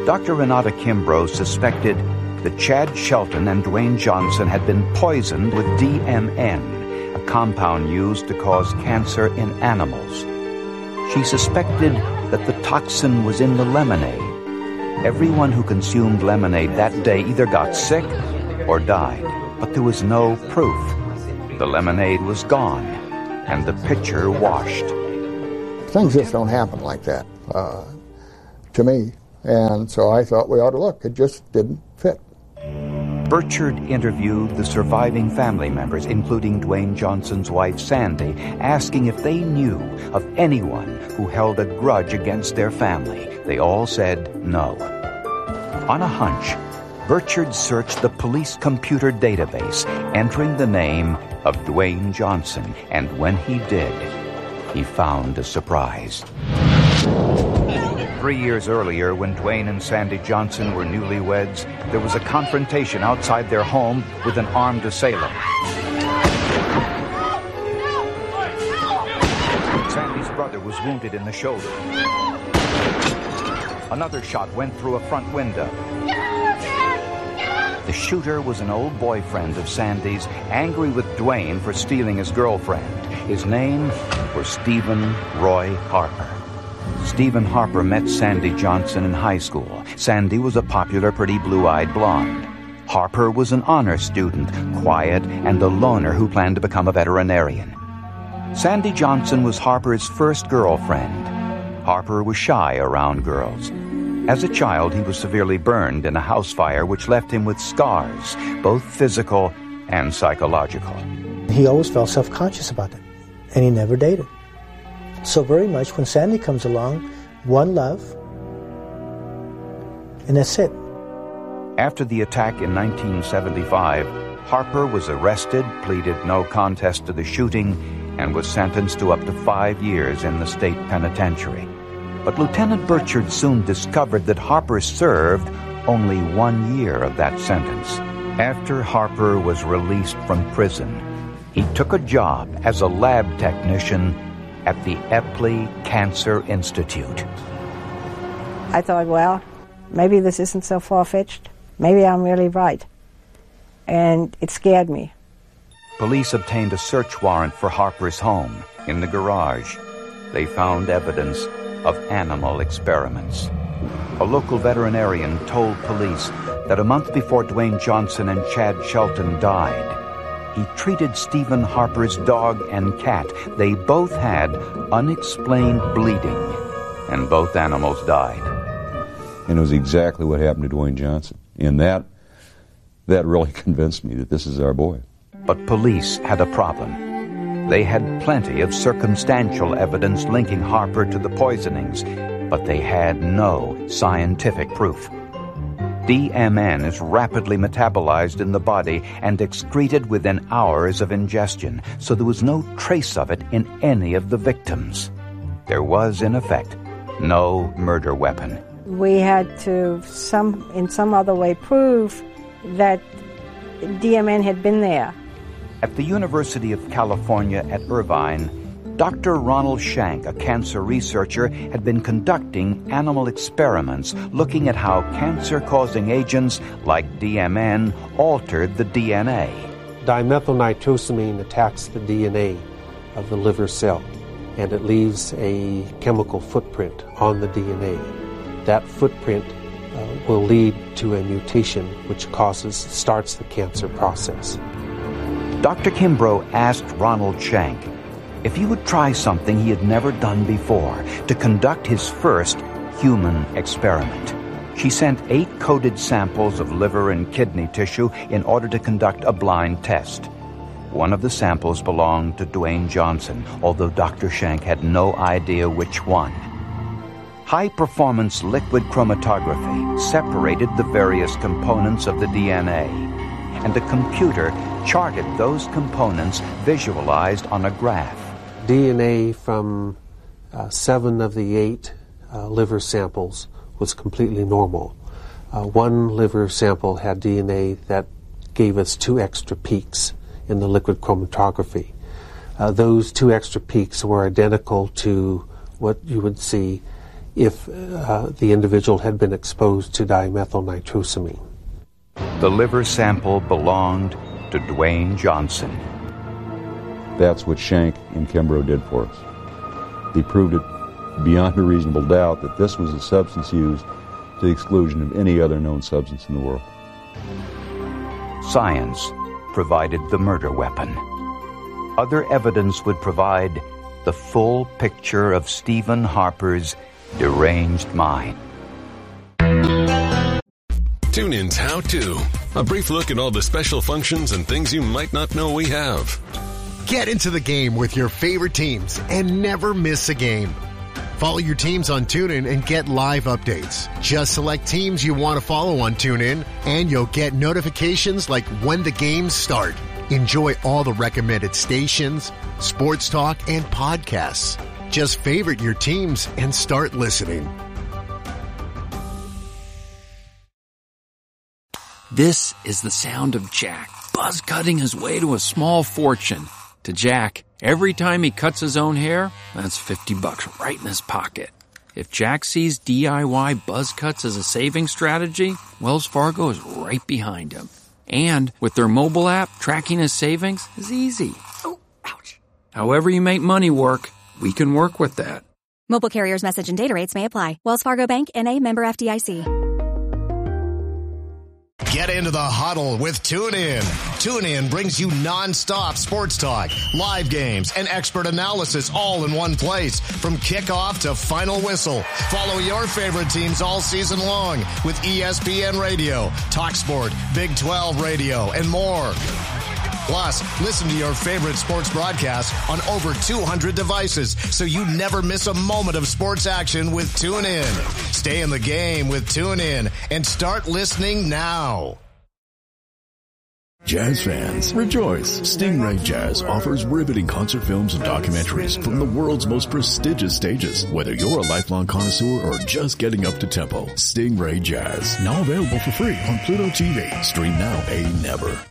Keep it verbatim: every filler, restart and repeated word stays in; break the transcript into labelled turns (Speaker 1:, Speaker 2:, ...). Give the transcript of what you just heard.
Speaker 1: Doctor Renata Kimbrough suspected that Chad Shelton and Dwayne Johnson had been poisoned with D M N, a compound used to cause cancer in animals. She suspected that the toxin was in the lemonade. Everyone who consumed lemonade that day either got sick or died, but there was no proof. The lemonade was gone, and the pitcher washed.
Speaker 2: Things just don't happen like that, uh, to me. And so I thought we ought to look. It just didn't fit.
Speaker 1: Burchard interviewed the surviving family members, including Dwayne Johnson's wife, Sandy, asking if they knew of anyone who held a grudge against their family. They all said no. On a hunch, Burchard searched the police computer database, entering the name of Dwayne Johnson, and when he did, he found a surprise. Three years earlier, when Dwayne and Sandy Johnson were newlyweds, there was a confrontation outside their home with an armed assailant. Sandy's brother was wounded in the shoulder. Another shot went through a front window. The shooter was an old boyfriend of Sandy's, angry with Dwayne for stealing his girlfriend. His name was Stephen Roy Harper. Stephen Harper met Sandy Johnson in high school. Sandy was a popular, pretty blue-eyed blonde. Harper was an honor student, quiet, and a loner who planned to become a veterinarian. Sandy Johnson was Harper's first girlfriend. Harper was shy around girls. As a child, he was severely burned in a house fire which left him with scars, both physical and psychological.
Speaker 3: He always felt self-conscious about it, and he never dated. So very much when Sandy comes along, one love, and that's it.
Speaker 1: After the attack in nineteen seventy-five, Harper was arrested, pleaded no contest to the shooting, and was sentenced to up to five years in the state penitentiary. But Lieutenant Burchard soon discovered that Harper served only one year of that sentence. After Harper was released from prison, he took a job as a lab technician at the Epley Cancer Institute.
Speaker 4: I thought, well, maybe this isn't so far-fetched. Maybe I'm really right. And it scared me.
Speaker 1: Police obtained a search warrant for Harper's home. In the garage, they found evidence of animal experiments. A local veterinarian told police that a month before Dwayne Johnson and Chad Shelton died, he treated Stephen Harper's dog and cat. They both had unexplained bleeding, and both animals died.
Speaker 5: And it was exactly what happened to Dwayne Johnson. And that, that really convinced me that this is our boy.
Speaker 1: But police had a problem. They had plenty of circumstantial evidence linking Harper to the poisonings, but they had no scientific proof. D M N is rapidly metabolized in the body and excreted within hours of ingestion, so there was no trace of it in any of the victims. There was, in effect, no murder weapon.
Speaker 4: We had to, some in some other way, prove that D M N had been there.
Speaker 1: At the University of California at Irvine, Doctor Ronald Shank, a cancer researcher, had been conducting animal experiments looking at how cancer-causing agents like D M N altered the D N A.
Speaker 6: Dimethylnitrosamine attacks the D N A of the liver cell, and it leaves a chemical footprint on the D N A. That footprint uh, will lead to a mutation which causes, starts the cancer process.
Speaker 1: Doctor Kimbrough asked Ronald Shank if he would try something he had never done before, to conduct his first human experiment. She sent eight coded samples of liver and kidney tissue in order to conduct a blind test. One of the samples belonged to Dwayne Johnson, although Doctor Shank had no idea which one. High-performance liquid chromatography separated the various components of the D N A, and a computer charted those components visualized on a graph.
Speaker 6: D N A from uh, seven of the eight uh, liver samples was completely normal. Uh, one liver sample had D N A that gave us two extra peaks in the liquid chromatography. Uh, those two extra peaks were identical to what you would see if uh, the individual had been exposed to dimethylnitrosamine.
Speaker 1: The liver sample belonged to Dwayne Johnson.
Speaker 5: That's what Schenck and Kimbrough did for us. They proved it beyond a reasonable doubt that this was a substance used to the exclusion of any other known substance in the world.
Speaker 1: Science provided the murder weapon. Other evidence would provide the full picture of Stephen Harper's deranged mind.
Speaker 7: TuneIn's How To. A brief look at all the special functions and things you might not know we have.
Speaker 8: Get into the game with your favorite teams and never miss a game. Follow your teams on TuneIn and get live updates. Just select teams you want to follow on TuneIn, and you'll get notifications like when the games start. Enjoy all the recommended stations, sports talk, and podcasts. Just favorite your teams and start listening.
Speaker 9: This is the sound of Jack, buzz cutting his way to a small fortune. To Jack, every time he cuts his own hair, that's fifty bucks right in his pocket. If Jack sees D I Y buzz cuts as a saving strategy, Wells Fargo is right behind him. And with their mobile app, tracking his savings is easy. Oh, ouch. However you make money work, we can work with that.
Speaker 10: Mobile carriers' message and data rates may apply. Wells Fargo Bank, N A, member F D I C.
Speaker 8: Get into the huddle with TuneIn. TuneIn brings you non-stop sports talk, live games, and expert analysis all in one place. From kickoff to final whistle. Follow your favorite teams all season long with E S P N Radio, TalkSport, Big twelve Radio, and more. Plus, listen to your favorite sports broadcasts on over two hundred devices so you never miss a moment of sports action with TuneIn. Stay in the game with TuneIn and start listening now.
Speaker 11: Jazz fans, rejoice! Stingray Jazz offers riveting concert films and documentaries from the world's most prestigious stages. Whether you're a lifelong connoisseur or just getting up to tempo, Stingray Jazz, now available for free on Pluto T V. Stream now, pay never.